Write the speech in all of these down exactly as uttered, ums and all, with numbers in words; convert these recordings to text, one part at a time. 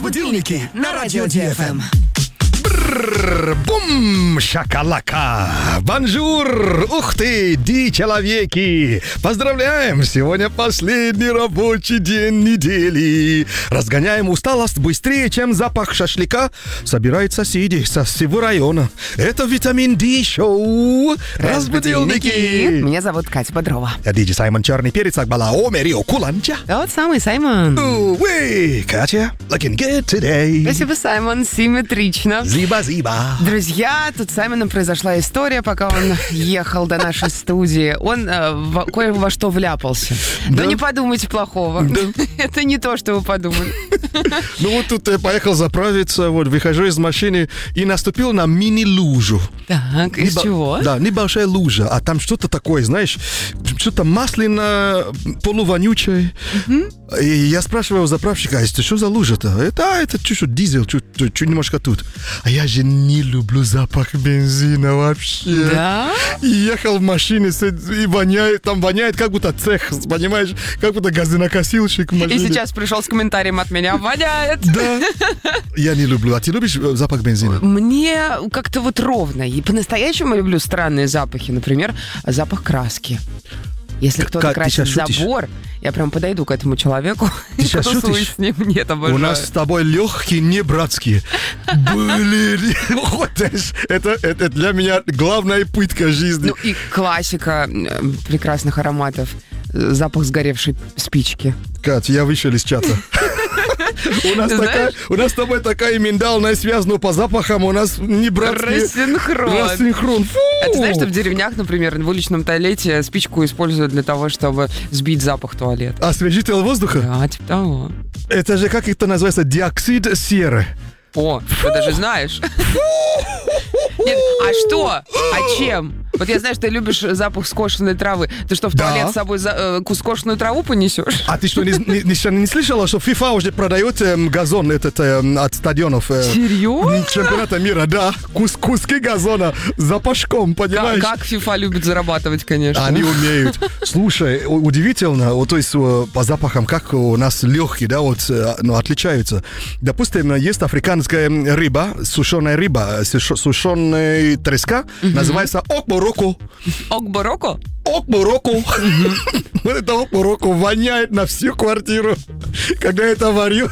Будильники на радио ди эф эм. Бум! Шакалака! Бонжур! Ух ты, ди человеки! Поздравляем! Сегодня последний рабочий день недели. Разгоняем усталость быстрее, чем запах шашлыка собирают соседи со всего района. Это Витамин Ди Шоу. Разбудилники! Меня зовут Катя Бодрова. Я диджей Саймон Черный Перец Акбала Омерио Куланча. Да вот самый Саймон. Уэй, Катя, looking good today. Спасибо, Саймон, симметрично. Зиба-зиба. Друзья, тут с Саймоном произошла история, пока он ехал до нашей студии. Он э, в, кое во что вляпался. Да? Но не подумайте плохого. Да. Это не то, что вы подумали. Ну вот тут я поехал заправиться, вот выхожу из машины и наступил на мини-лужу. Так, из Небо- чего? Да, небольшая лужа, а там что-то такое, знаешь, что-то масляное, полувонючее. И я спрашиваю у заправщика, а это что за лужа-то? Это, а, это чуть-чуть дизель, чуть, чуть, чуть немножко тут. А я же не люблю запах бензина вообще. Да? И ехал в машине с- и воняет, там воняет как будто цех, понимаешь, как будто газонокосильщик в И машине. сейчас пришел с комментарием от меня. Воняет. Да, я не люблю. А ты любишь э, запах бензина? Мне как-то вот ровно. И по-настоящему люблю странные запахи. Например, запах краски. Если кто-то Как, ты красит сейчас шутишь? забор, я прям подойду к этому человеку Ты и сейчас потусуюсь шутишь? с ним. Нет, обожаю. У нас с тобой легкие, не братские. Блин, вот это, это для меня главная пытка жизни. Ну и классика э, прекрасных ароматов. Э, Запах сгоревшей спички. Кать, я вышел из чата. У нас, Ты такая, знаешь? у нас с тобой такая миндальная связь, но по запахам у нас не братские. Рассинхрон. Рассинхрон. Фу! А ты знаешь, что в деревнях, например, в уличном туалете спичку используют для того, чтобы сбить запах туалета? Освежитель воздуха? Да, типа того. Это же, как это называется, диоксид серы. О, ты даже знаешь. Нет, а что? А чем? Вот я знаю, что ты любишь запах скошенной травы. Ты что, в Да. туалет с собой за, э, ку- скошенную траву понесешь? А ты что, не, не- не- не слышала, что FIFA уже продает эм, газон этот, эм, от стадионов? э, Серьезно? Чемпионата мира, да. Кус- куски газона запашком, Как, понимаешь? как FIFA любит зарабатывать, конечно. Они умеют. Слушай, у- удивительно, вот, то есть э, по запахам, как у нас легкие, да, вот, э, ну, отличаются. Допустим, есть африканская рыба, сушеная рыба, сушеная треска, называется окмороко. Окбороко? Окмороко. Вот это окмороко воняет на всю квартиру. Когда я это варю,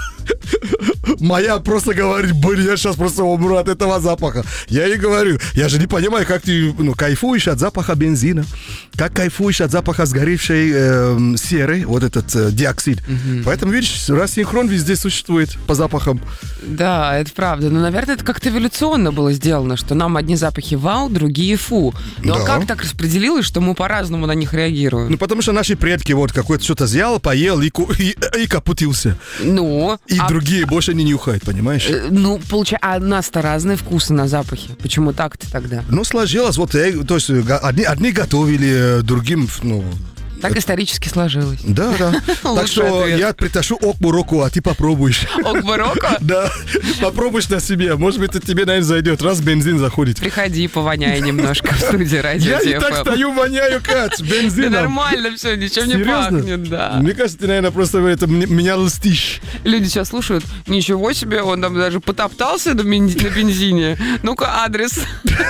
моя просто говорит, блин, я сейчас просто умру от этого запаха. Я ей говорю, я же не понимаю, как ты ну, кайфуешь от запаха бензина, как кайфуешь от запаха сгоревшей э, серы, вот этот э, диоксид. Поэтому, видишь, рассинхрон везде существует по запахам. Да, это правда. Но, наверное, это как-то эволюционно было сделано, что нам одни запахи вау, другие фу. Ну а Да. как так распределилось, что мы по-разному на них реагируем? Ну, потому что наши предки вот какое-то что-то взял, поел и, ку- и, и капутился. Ну, И а, другие больше не нюхают, понимаешь? э, ну, получается, а у нас-то разные вкусы на запахи. Почему так-то тогда? Ну, сложилось, вот, э, то есть, э, га- одни, одни готовили, э, другим, ну, Так исторически сложилось. да, да. Так Лучший что ответ. я притащу окмороку, а ты попробуешь. Окбороко? Да, попробуешь на себе, может быть, это тебе, наверное, зайдет, раз бензин заходит. Приходи, повоняй немножко в студии радио Я и Ти так Эф Эм. стою, воняю, Кать, Да бензином. нормально все, ничем не Серьезно? пахнет, да. Мне кажется, ты, наверное, просто это, м- меня льстишь. Люди сейчас слушают, ничего себе, он там даже потоптался на, бен- на бензине. Ну-ка, адрес.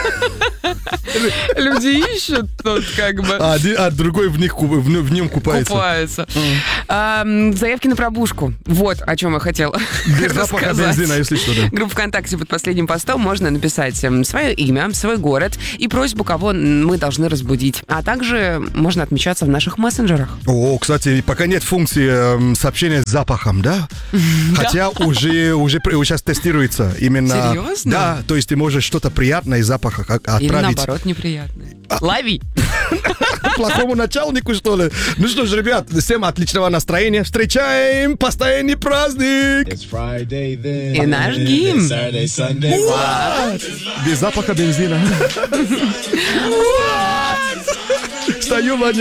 Люди ищут тут как бы. А, один- а другой в, них, ку- в, в нем купается. Купается. Ам, заявки на пробушку. Вот о чем я хотела Без запаха рассказать. бензина, если что, да. Группа ВКонтакте под последним постом можно написать эм, свое имя, свой город и просьбу, кого мы должны разбудить. А также можно отмечаться в наших мессенджерах. О, кстати, пока нет функции эм, сообщения с запахом, да? Хотя уже, уже, при- сейчас тестируется именно... Серьезно? Да, то есть ты можешь что-то приятное из запаха как- Или отправить. наоборот неприятное. Лови! Плохому начальнику, что ли? Ну что ж, ребят, всем отличного настроения. Встречаем постоянный праздник. It's Friday then. И наш гимн. It's Saturday, Sunday. Без запаха бензина. Стою, воняю.